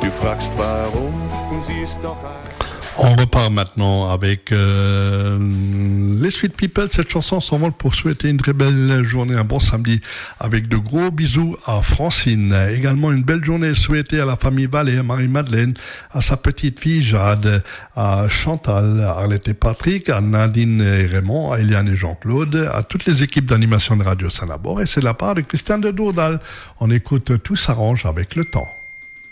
Du fragst warum und siehst doch ein. On repart maintenant avec les Sweet People. Cette chanson s'envole pour souhaiter une très belle journée, un bon samedi, avec de gros bisous à Francine. Également une belle journée souhaitée à la famille Vallée, à Marie-Madeleine, à sa petite fille Jade, à Chantal, à Arlette et Patrick, à Nadine et Raymond, à Eliane et Jean-Claude, à toutes les équipes d'animation de Radio Saint-Labor. Et c'est la part de Christiane de Dourdal. On écoute Tout s'arrange avec le temps.